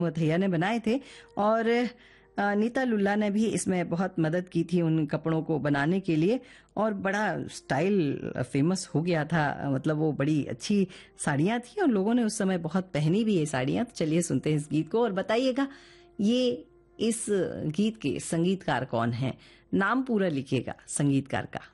भैया ने बनाए थे और नीता लुल्ला ने भी इसमें बहुत मदद की थी उन कपड़ों को बनाने के लिए और बड़ा स्टाइल फेमस हो गया था। मतलब वो बड़ी अच्छी साड़ियां थी और लोगों ने उस समय बहुत पहनी भी ये साड़ियां। तो चलिए सुनते हैं इस गीत को और बताइएगा ये इस गीत के संगीतकार कौन है। नाम पूरा लिखिएगा संगीतकार का।